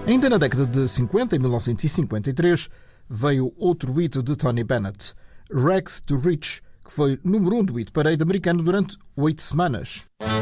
Ainda na década de 50, em 1953, veio outro hit de Tony Bennett, Rags to Riches, que foi número 1 do hit parade americano durante 8 semanas.